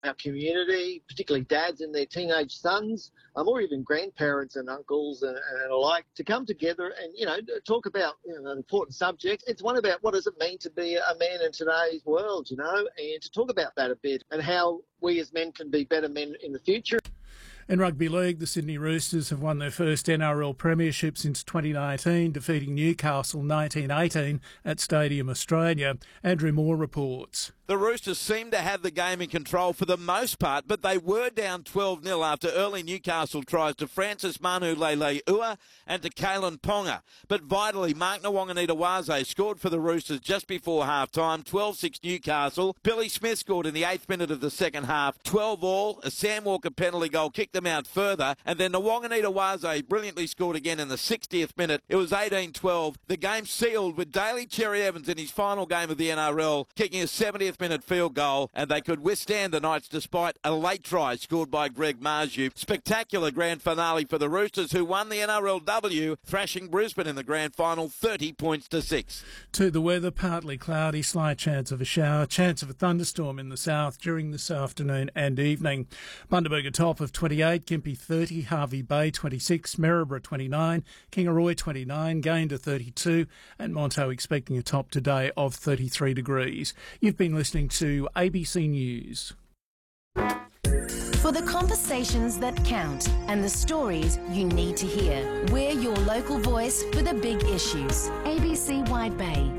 our community, particularly dads and their teenage sons, or even grandparents and uncles and alike, to come together and, talk about important subjects. It's one about what does it mean to be a man in today's world, and to talk about that a bit and how we as men can be better men in the future. In rugby league, the Sydney Roosters have won their first NRL premiership since 2019, defeating Newcastle 19-18 at Stadium Australia. Andrew Moore reports. The Roosters seemed to have the game in control for the most part, but they were down 12-0 after early Newcastle tries to Francis Manu Leilei-Ua and to Kalen Ponga. But vitally, Mark Nawaqanitawase scored for the Roosters just before half-time, 12-6 Newcastle. Billy Smith scored in the 8th minute of the second half, 12-all. A Sam Walker penalty goal kicked them out further, and then Nawaqanitawase brilliantly scored again in the 60th minute. It was 18-12. The game sealed with Daly Cherry Evans in his final game of the NRL, kicking a 70th minute field goal, and they could withstand the Knights despite a late try scored by Greg Marju. Spectacular grand finale for the Roosters, who won the NRLW, thrashing Brisbane in the grand final 30-6. To the weather, partly cloudy, slight chance of a shower, chance of a thunderstorm in the south during this afternoon and evening. Bundaberg a top of 28, Gympie 30, Hervey Bay 26, Maryborough 29, Kingaroy 29, Gayndah 32, and Monto expecting a top today of 33 degrees. You've been listening to ABC News. For the conversations that count and the stories you need to hear, we're your local voice for the big issues. ABC Wide Bay.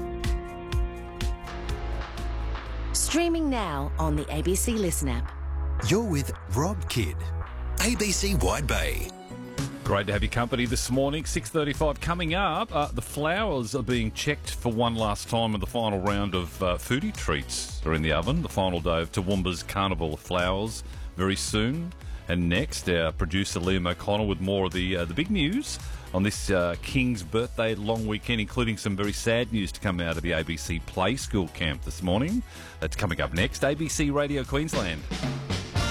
Streaming now on the ABC Listen app. You're with Rob Kidd, ABC Wide Bay. Great to have your company this morning. 6:35 coming up. The flowers are being checked for one last time in the final round of foodie treats. They're in the oven. The final day of Toowoomba's Carnival of Flowers very soon. And next, our producer Liam O'Connell with more of the big news on this King's birthday long weekend, including some very sad news to come out of the ABC Play School camp this morning. That's coming up next. ABC Radio Queensland.